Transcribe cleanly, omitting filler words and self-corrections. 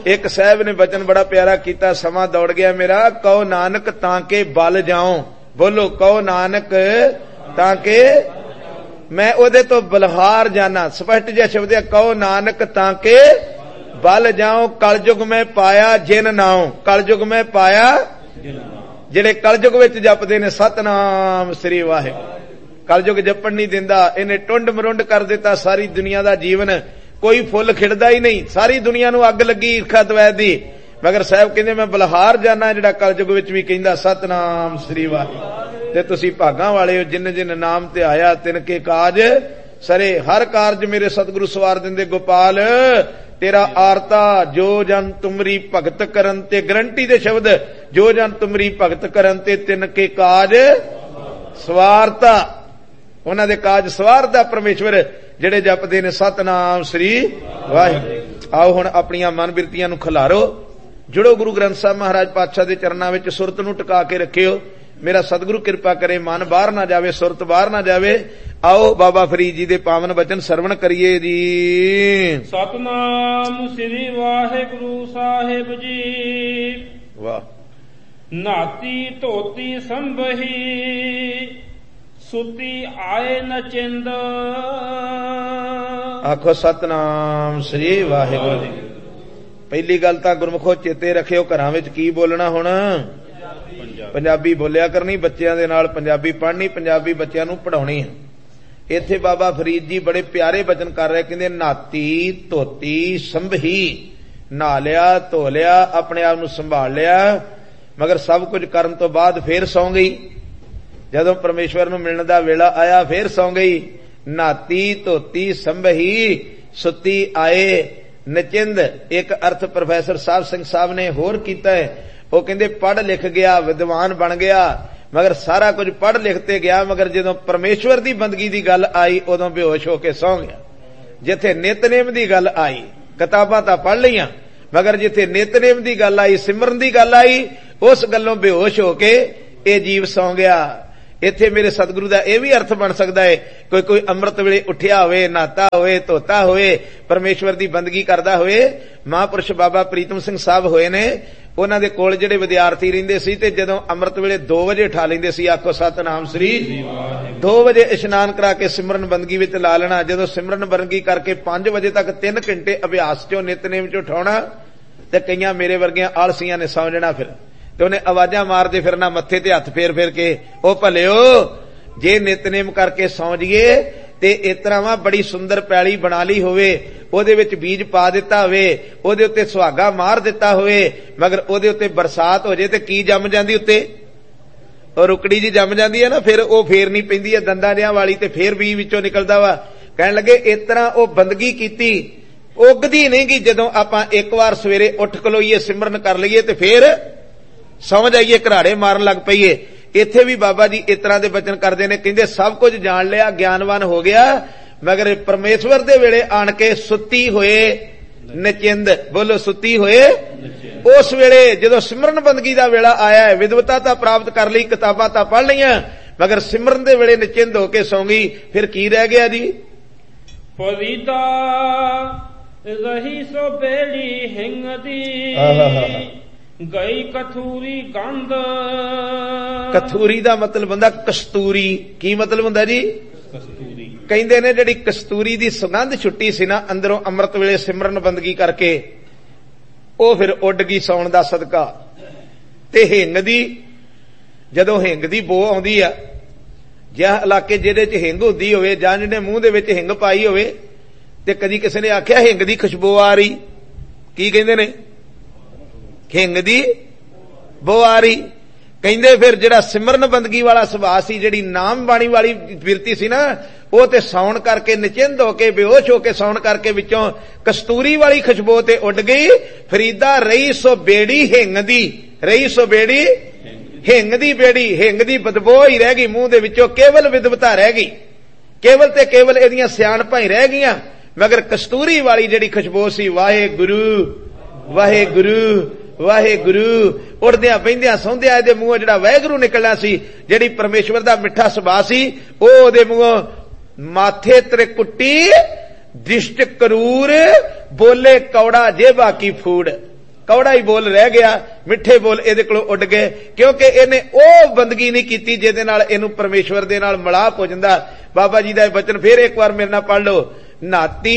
एक साहब ने वचन बड़ा प्यारा किया, समा दौड़ गया मेरा। कहो नानक ताके बल जाऊं, बोलो कहो नानक ताके मैं ओदे तो बलहार जाना। स्पष्ट जिहा शब्द है, कहो नानक ताके बल जाऊं, कलयुग में पाया जिन नाऊं। कलयुग में पाया ਜਿਹੜੇ कलयुग ਵਿੱਚ जपदे ने सतनाम श्री वाहिगुरू। कलयुग जपण नहीं दिंदा, इन्हें टुंड मरुंड कर दिता सारी दुनिया का जीवन। कोई फुल खिड़दा ही नहीं, सारी दुनिया नूं अग लगी ईर्खा द्वैत दी। मगर साहब कहंदे मैं बलहार जाना, जिहड़ा कलयुग विच भी कहंदा सतनाम श्री वाहिगुरू। ते तुसीं भागां वाले हो, जिन जिन नाम ते आया तिनके काज सरे। हर कारज मेरे सतगुरु सवार दिंदे गोपाल तेरा आरता। जो जन तुमरी भगत करन ते, गारंटी दे शब्द, जो जन तुमरी भगत करन ते तिनके काज सवारता। उन्हां दे काज सवारदा परमेश्वर ਜਿਹੜੇ ਜਪਦੇ ਨੇ सतनाम श्री वाहिगुरू। आओ हुण अपणियां मन बिरतियां नूं खिलारो, जुड़ो गुरु ग्रंथ साहिब महाराज पातशाह दे चरनां विच, सुरत नूं टका के रखियो। मेरा सतगुरु कृपा करे, मन बाहर ना जावे, सुरत बाहर ना जावे। आओ बाबा फरीद जी दे पावन वचन सरवण करिए जी। सतनाम श्री वाहिगुरू साहिब जी। वाह। नाती धोती संभही, सुती आए नचिंद। आखो सतनाम श्री वाहिगुरू। पहली गल तां गुरमुखो चेते रखियो, घरां विच की बोलना हुण पंजाबी बोलिया करनी, बच्चों दे नाल पंजाबी पढ़नी, पंजाबी बच्चों नूं पढ़ाउणी है। इत्थे बाबा फरीद जी बड़े प्यारे वचन कर रहे, कहंदे नाती धोती संभही। नहा लिया, धो लिया, अपने आप नूं संभाल लिया, मगर सब कुछ करन तो बाद फिर सौ गई। जदों परमेश्वर नूं मिलण दा वेला आया फिर सौ गई। नाती धोती संभही, सुती आए नचिंद। एक अर्थ प्रोफैसर साहब सिंह साहब ने होर कीता है, वो कहंदे पढ़ लिख गया, विद्वान बन गया, मगर सारा कुछ पढ़ लिखते गया, मगर जदों परमेश्वर दी बंदगी दी गल आई उदों बेहोश होके सौ गया। जिथे नितनेम दी गल आई, किताबां तां पढ़ लईआं, मगर जिथे नितनेम दी गल आई, सिमरन दी गल आई, उस गल्लों बेहोश होके ये जीव सौ गया। इत्थे मेरे सतगुरु दा यह भी अर्थ बन सकता है, कोई अमृत वेले उठिया होवे, नहाता होवे, धोता होवे, परमेश्वर दी बंदगी करदा होवे। महापुरुष बाबा प्रीतम सिंह साहब होए ने, उन्हां दे कोल जिहड़े विद्यार्थी रहिंदे सी ते जदों अमृत वेले 2 वजे उठा लैंदे सी। आखो सतनाम श्री। 2 वजे इशनान करा के सिमरन बंदगी विच ला लेना। जदों सिमरन बंदगी करके 5 वजे तक 3 घंटे अभ्यास चों नितनेम चों उठाउणा, ते कईयां मेरे वर्गियां आलसियां ने सौ जाना। फिर ते उन्हें आवाजां मारदे फिरना, मत्थे ते हत्थ फेर फेर के, ओ भलिओ जे नितनेम करके सौ जाइए ते इस तरह वा बड़ी सुंदर पैली बना ली होवे, ओदे विच बीज पा दिता होवे, ओदे उत्ते सुहागा मार दिता होवे, मगर ओदे उत्ते बरसात हो जाए ते की जम जांदी उत्ते, और रुकड़ी जी जम जांदी है ना, फिर ओ फेर नहीं पैंदी है दंदां जिहां वाली, ते फिर बीज विचों निकलदा वा। कहण लगे इस तरह ओ बंदगी कीती, उगदी नहीं गी। जदों आपां एक बार सवेरे उठ खलोईए, सिमरन कर लईए ते फिर सौ जाइए, घराड़े मारन लग पईए। इत्थे भी बाबा जी इस तरह के वचन करते हैं, कहते सब कुछ जान लिया, ज्ञानवान हो गया, मगर परमेश्वर दे वेले आण के सुती होए नचिंद। बोलो सुती होए। उस वेले जदों सिमरन बंदगी दा वेला आया है, विद्वता तां प्राप्त कर ली, किताबां तां पढ़ लईआं, मगर सिमरन दे वेले नचिंद होके सौ गई, फिर की रह गया जी। फरीदा रही सो बेड़ी हिंग दी, गई कथूरी गंध। कथूरी दा मतलब हुंदा कस्तूरी। की मतलब हुंदा जी? कस्तूरी। कहंदे ने जिहड़ी कस्तूरी दी सुगंध छुट्टी सी ना अंदरों अमृत वेले सिमरन बंदगी करके, ओ फिर उड गई सौण दा सदका। ते हिंग दी, जदों हिंग दी बो आउंदी आ, जिह इलाके जिहदे च हिंग हुंदी होवे, जां जिहने मूंह दे विच हिंग पाई होवे, ते कदी किसी ने आख्या हिंग दी खुशबू आ रही, की कहंदे ने? हिंग दी बो आ रही। कहंदे फिर जिहड़ा सिमरन बंदगी वाला सुभाਅ सी, जिहड़ी नाम बाणी वाली बिरती सी ना, वो ते सौण करके निचिंद होके, बेहोश होके सौण करके विचों कस्तूरी वाली खुशबू ते उड गई। फरीदा रही सो बेड़ी हिंग दी, रही सो बेड़ी हिंग दी बेड़ी, हिंग दी बदबू ही रह गई मूंह दे विचों, केवल विद्वता रह गई, केवल ते केवल इहदियां सियाणपां ही रह गईयां, मगर कस्तूरी वाली जिहड़ी खुशबू सी, वाहेगुरू वाहेगुरू वाहेगुरू, उड़दियां बहिंदियां सौंदियां इहदे मूंहों जिहड़ा वाहेगुरू निकलना सी, जिहड़ी परमेश्वर दा मिठा सुभाਅ सी, ओ ओहदे मूंहों माथे त्रिकुटी दिष्ट करूर, बोले कौड़ा जेबा की फूड़। कौड़ा ही बोल रह गया, मिठे बोल इहदे कोलों उड गए, क्योंकि इहने ओह बंदगी नहीं कीती जिहदे नाल इहनूं परमेश्वर दे नाल मिलाप हो जांदा। बाबा जी दा बचन फिर एक बार मेरे नाल पढ़ लो, नाती